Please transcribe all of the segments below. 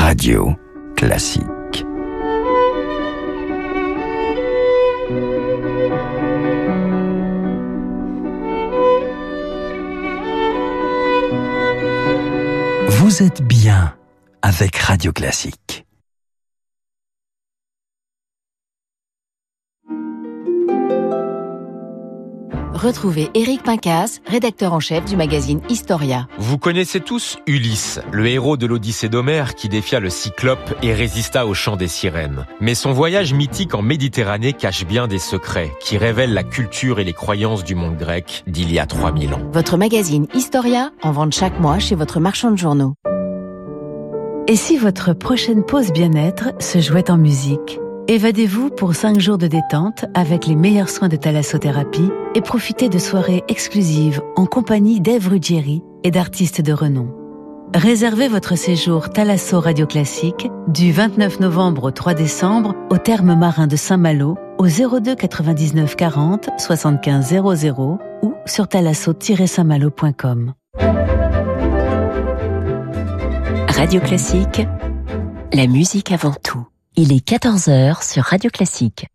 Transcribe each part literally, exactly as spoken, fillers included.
Radio Classique. Vous êtes bien avec Radio Classique. Retrouvez Éric Pincas, rédacteur en chef du magazine Historia. Vous connaissez tous Ulysse, le héros de l'Odyssée d'Homère qui défia le Cyclope et résista au chant des sirènes. Mais son voyage mythique en Méditerranée cache bien des secrets qui révèlent la culture et les croyances du monde grec d'il y a trois mille ans. Votre magazine Historia, en vente chaque mois chez votre marchand de journaux. Et si votre prochaine pause bien-être se jouait en musique ? Évadez-vous pour cinq jours de détente avec les meilleurs soins de thalassothérapie et profitez de soirées exclusives en compagnie d'Ève Ruggieri et d'artistes de renom. Réservez votre séjour Thalasso Radio Classique du vingt-neuf novembre au trois décembre au Thermes Marins de Saint-Malo au zéro deux quatre-vingt-dix-neuf quarante soixante-quinze zéro zéro ou sur thalasso tiret saint malo point com. Radio Classique, la musique avant tout. Il est quatorze heures sur Radio Classique.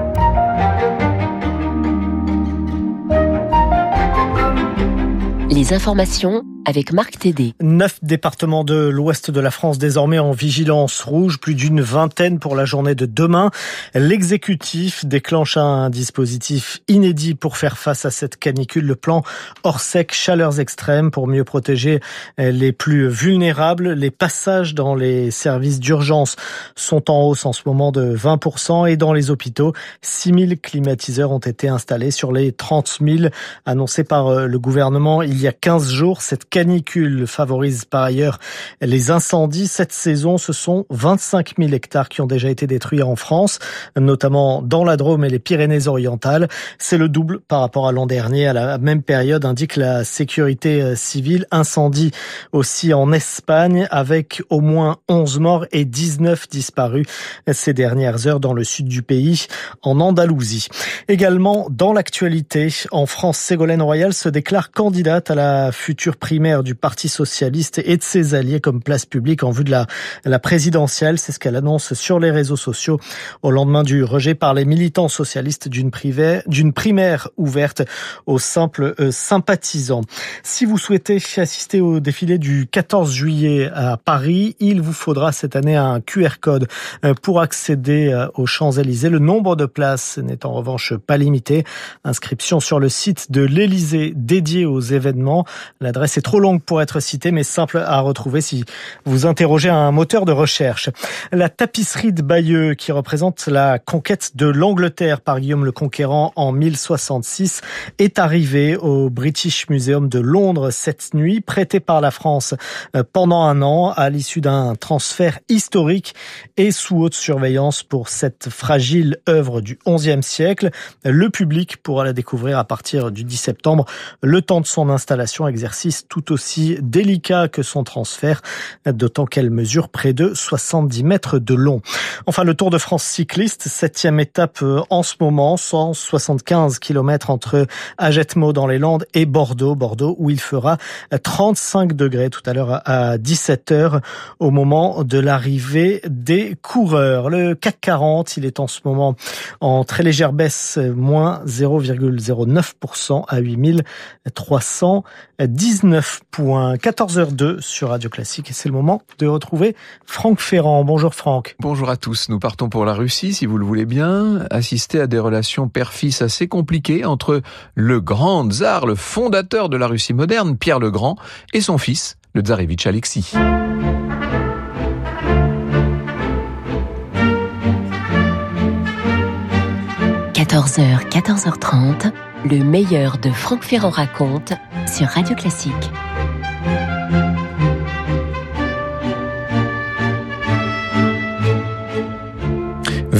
Les informations avec Marc Tédé. Neuf départements de l'ouest de la France désormais en vigilance rouge, plus d'une vingtaine pour la journée de demain. L'exécutif déclenche un dispositif inédit pour faire face à cette canicule, le plan Orsec chaleurs extrêmes pour mieux protéger les plus vulnérables. Les passages dans les services d'urgence sont en hausse en ce moment de vingt pour cent et dans les hôpitaux, six mille climatiseurs ont été installés sur les trente mille annoncés par le gouvernement il y a quinze jours. Cette canicule favorise par ailleurs les incendies. Cette saison, ce sont vingt-cinq mille hectares qui ont déjà été détruits en France, notamment dans la Drôme et les Pyrénées-Orientales. C'est le double par rapport à l'an dernier. À la même période, indique la sécurité civile. Incendie aussi en Espagne avec au moins onze morts et dix-neuf disparus ces dernières heures dans le sud du pays, en Andalousie. Également dans l'actualité, en France, Ségolène Royal se déclare candidate à la future primaire du Parti socialiste et de ses alliés comme place publique en vue de la, la présidentielle. C'est ce qu'elle annonce sur les réseaux sociaux au lendemain du rejet par les militants socialistes d'une, privée, d'une primaire ouverte aux simples euh, sympathisants. Si vous souhaitez assister au défilé du quatorze juillet à Paris, il vous faudra cette année un Q R code pour accéder aux Champs-Élysées. Le nombre de places n'est en revanche pas limité. Inscription sur le site de l'Élysée dédié aux événements. L'adresse est trop longue pour être citée, mais simple à retrouver si vous interrogez un moteur de recherche. La tapisserie de Bayeux, qui représente la conquête de l'Angleterre par Guillaume le Conquérant en mille soixante-six, est arrivée au British Museum de Londres cette nuit, prêtée par la France pendant un an, à l'issue d'un transfert historique et sous haute surveillance pour cette fragile œuvre du onzième siècle. Le public pourra la découvrir à partir du dix septembre, le temps de son installation, exercice tout aussi délicat que son transfert, d'autant qu'elle mesure près de soixante-dix mètres de long. Enfin, le Tour de France cycliste, septième étape en ce moment, cent soixante-quinze kilomètres entre Agetmo dans les Landes et Bordeaux, Bordeaux où il fera trente-cinq degrés tout à l'heure à dix-sept heures au moment de l'arrivée des coureurs. Le C A C quarante, il est en ce moment en très légère baisse, moins zéro virgule zéro neuf pour cent à huit mille trois cent dix-neuf points. quatorze heures deux sur Radio Classique et c'est le moment de retrouver Franck Ferrand. Bonjour Franck. Bonjour à tous. Nous partons pour la Russie, si vous le voulez bien. Assister à des relations père-fils assez compliquées entre le grand tsar, le fondateur de la Russie moderne, Pierre le Grand, et son fils, le tsarevitch Alexis. quatorze heures, quatorze heures trente, le meilleur de Franck Ferrand raconte sur Radio Classique.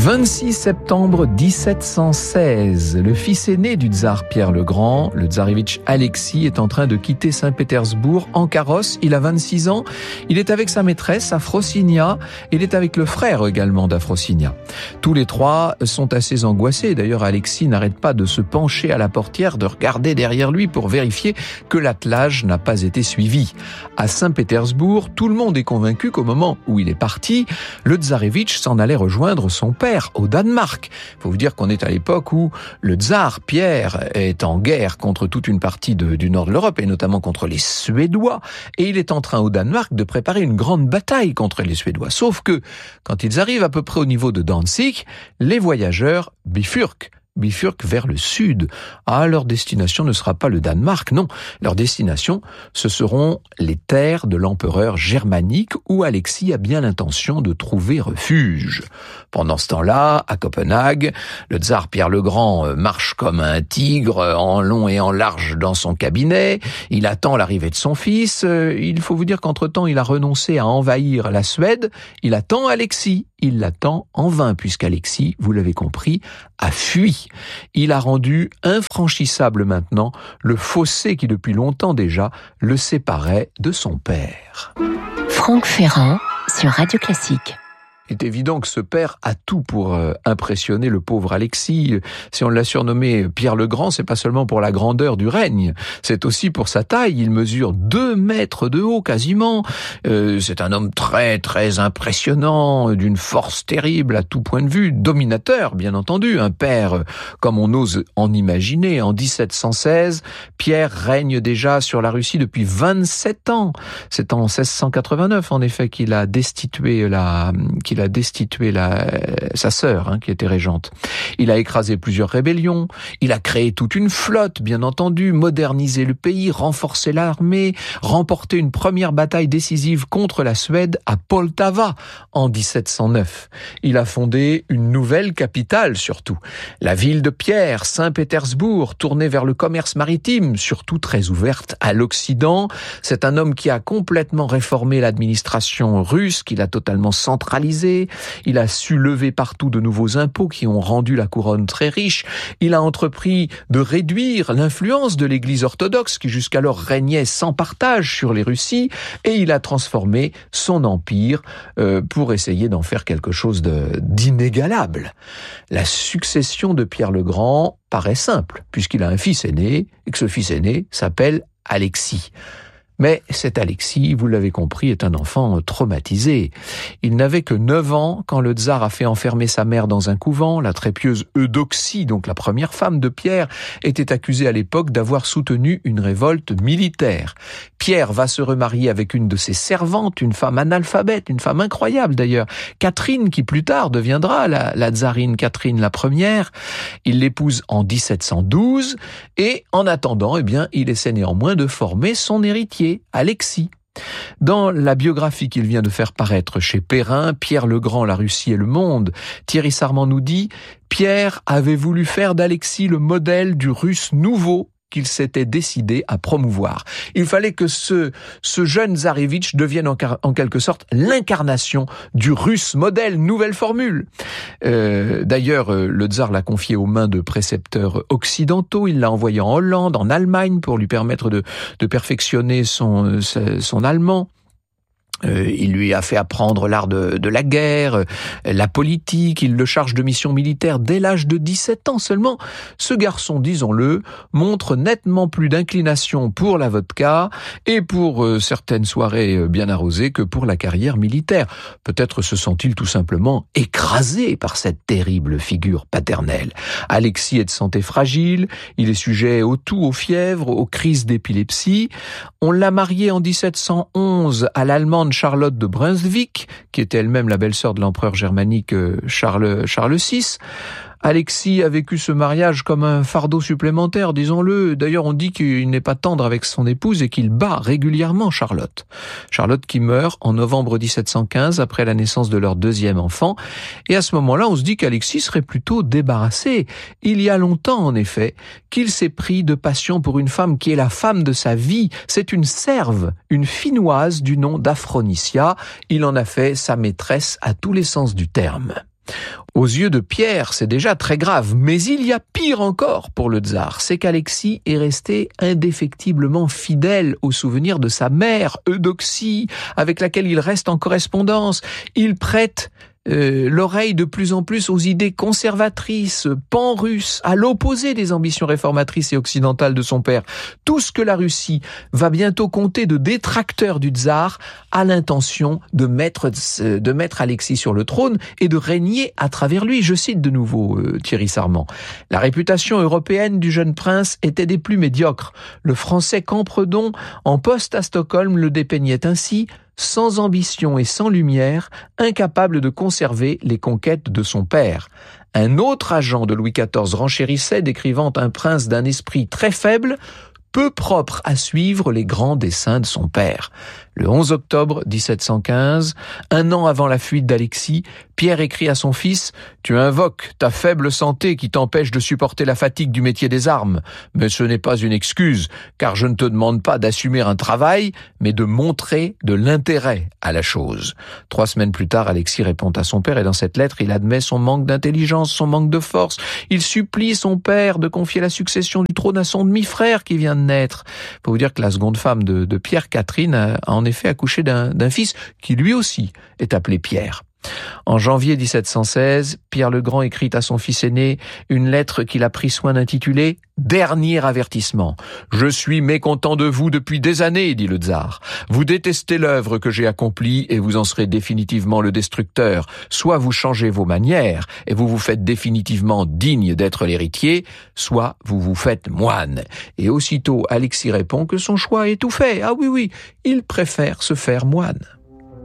vingt-six septembre dix-sept cent seize, le fils aîné du tsar Pierre le Grand, le tsarévitch Alexis, est en train de quitter Saint-Pétersbourg en carrosse. Il a vingt-six ans, il est avec sa maîtresse Afrosinia, il est avec le frère également d'Afrosinia. Tous les trois sont assez angoissés. D'ailleurs, Alexis n'arrête pas de se pencher à la portière, de regarder derrière lui pour vérifier que l'attelage n'a pas été suivi. À Saint-Pétersbourg, tout le monde est convaincu qu'au moment où il est parti, le tsarévitch s'en allait rejoindre son père au Danemark. Il faut vous dire qu'on est à l'époque où le tsar Pierre est en guerre contre toute une partie de, du nord de l'Europe et notamment contre les Suédois, et il est en train au Danemark de préparer une grande bataille contre les Suédois. Sauf que quand ils arrivent à peu près au niveau de Danzig, les voyageurs bifurquent. bifurquent vers le sud. Ah, leur destination ne sera pas le Danemark, non. Leur destination, ce seront les terres de l'empereur germanique où Alexis a bien l'intention de trouver refuge. Pendant ce temps-là, à Copenhague, le tsar Pierre le Grand marche comme un tigre en long et en large dans son cabinet. Il attend l'arrivée de son fils. Il faut vous dire qu'entre-temps, il a renoncé à envahir la Suède. Il attend Alexis. Il l'attend en vain, puisqu'Alexis, vous l'avez compris, a fui. Il a rendu infranchissable maintenant le fossé qui, depuis longtemps déjà, le séparait de son père. Franck Ferrand sur Radio Classique. Il est évident que ce père a tout pour euh, impressionner le pauvre Alexis. Si on l'a surnommé Pierre le Grand, c'est pas seulement pour la grandeur du règne, c'est aussi pour sa taille. Il mesure deux mètres de haut quasiment. Euh, c'est un homme très très impressionnant, d'une force terrible à tout point de vue, dominateur bien entendu, un père euh, comme on ose en imaginer. En dix-sept cent seize, Pierre règne déjà sur la Russie depuis vingt-sept ans. C'est en seize cent quatre-vingt-neuf en effet qu'il a destitué la qu'il a destitué la, sa sœur, hein, qui était régente. Il a écrasé plusieurs rébellions, il a créé toute une flotte, bien entendu, modernisé le pays, renforcé l'armée, remporté une première bataille décisive contre la Suède à Poltava en dix-sept cent neuf. Il a fondé une nouvelle capitale surtout, la ville de Pierre, Saint-Pétersbourg, tournée vers le commerce maritime, surtout très ouverte à l'Occident. C'est un homme qui a complètement réformé l'administration russe, qu'il a totalement centralisé. Il a su lever partout de nouveaux impôts qui ont rendu la couronne très riche. Il a entrepris de réduire l'influence de l'Église orthodoxe qui jusqu'alors régnait sans partage sur les Russies, et il a transformé son empire euh, pour essayer d'en faire quelque chose de, d'inégalable. La succession de Pierre le Grand paraît simple, puisqu'il a un fils aîné, et que ce fils aîné s'appelle Alexis. Mais cet Alexis, vous l'avez compris, est un enfant traumatisé. Il n'avait que neuf ans quand le tsar a fait enfermer sa mère dans un couvent. La très pieuse Eudoxie, donc la première femme de Pierre, était accusée à l'époque d'avoir soutenu une révolte militaire. Pierre va se remarier avec une de ses servantes, une femme analphabète, une femme incroyable d'ailleurs, Catherine, qui plus tard deviendra la, la tsarine Catherine la première. Il l'épouse en dix-sept cent douze et en attendant, eh bien, il essaie néanmoins de former son héritier, Alexis. Dans la biographie qu'il vient de faire paraître chez Perrin, Pierre le Grand, la Russie et le monde, Thierry Sarment nous dit « Pierre avait voulu faire d'Alexis le modèle du Russe nouveau qu'il s'était décidé à promouvoir. Il fallait que ce, ce jeune tsarévitch devienne en, en quelque sorte l'incarnation du Russe modèle, nouvelle formule. Euh, d'ailleurs, le tsar l'a confié aux mains de précepteurs occidentaux. Il l'a envoyé en Hollande, en Allemagne, pour lui permettre de, de perfectionner son, son allemand. Euh, il lui a fait apprendre l'art de, de la guerre, euh, la politique, il le charge de missions militaires dès l'âge de dix-sept ans seulement. Ce garçon, disons-le, montre nettement plus d'inclination pour la vodka et pour euh, certaines soirées euh, bien arrosées que pour la carrière militaire. Peut-être se sent-il tout simplement écrasé par cette terrible figure paternelle. Alexis est de santé fragile, il est sujet au toux, aux fièvres, aux crises d'épilepsie. On l'a marié en dix-sept cent onze à l'allemande Charlotte de Brunswick, qui était elle-même la belle-sœur de l'empereur germanique Charles, Charles six. Alexis a vécu ce mariage comme un fardeau supplémentaire, disons-le. D'ailleurs, on dit qu'il n'est pas tendre avec son épouse et qu'il bat régulièrement Charlotte. Charlotte qui meurt en novembre dix-sept cent quinze, après la naissance de leur deuxième enfant. Et à ce moment-là, on se dit qu'Alexis serait plutôt débarrassé. Il y a longtemps, en effet, qu'il s'est pris de passion pour une femme qui est la femme de sa vie. C'est une serve, une finnoise du nom d'Afronicia. Il en a fait sa maîtresse à tous les sens du terme. Aux yeux de Pierre, c'est déjà très grave, mais il y a pire encore pour le tsar, c'est qu'Alexis est resté indéfectiblement fidèle au souvenir de sa mère, Eudoxie, avec laquelle il reste en correspondance. Il prête Euh, l'oreille de plus en plus aux idées conservatrices, pan-russes, à l'opposé des ambitions réformatrices et occidentales de son père. Tout ce que la Russie va bientôt compter de détracteurs du tsar a l'intention de mettre, de mettre Alexis sur le trône et de régner à travers lui. Je cite de nouveau euh, Thierry Sarment. La réputation européenne du jeune prince était des plus médiocres. Le français Campredon, en poste à Stockholm, le dépeignait ainsi: sans ambition et sans lumière, incapable de conserver les conquêtes de son père. Un autre agent de Louis quatorze renchérissait, décrivant un prince d'un esprit très faible, peu propre à suivre les grands desseins de son père. Le onze octobre dix-sept cent quinze, un an avant la fuite d'Alexis, Pierre écrit à son fils « Tu invoques ta faible santé qui t'empêche de supporter la fatigue du métier des armes. Mais ce n'est pas une excuse, car je ne te demande pas d'assumer un travail, mais de montrer de l'intérêt à la chose. » Trois semaines plus tard, Alexis répond à son père et dans cette lettre, il admet son manque d'intelligence, son manque de force. Il supplie son père de confier la succession du trône à son demi-frère qui vient de naître. Il faut vous dire que la seconde femme de, de Pierre, Catherine, a en effet accouché d'un, d'un fils qui lui aussi est appelé Pierre. En janvier dix-sept cent seize, Pierre le Grand écrit à son fils aîné une lettre qu'il a pris soin d'intituler « Dernier avertissement. Je suis mécontent de vous depuis des années, dit le tsar. Vous détestez l'œuvre que j'ai accomplie et vous en serez définitivement le destructeur. Soit vous changez vos manières et vous vous faites définitivement digne d'être l'héritier, soit vous vous faites moine. » Et aussitôt, Alexis répond que son choix est tout fait. Ah oui, oui, il préfère se faire moine.